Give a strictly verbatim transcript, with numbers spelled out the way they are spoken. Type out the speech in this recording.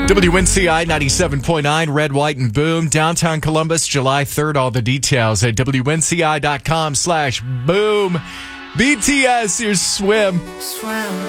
W N C I ninety-seven point nine, Red, White, and Boom. Downtown Columbus, July third. All the details at W N C I dot com slash boom. B T S, your swim. Swim.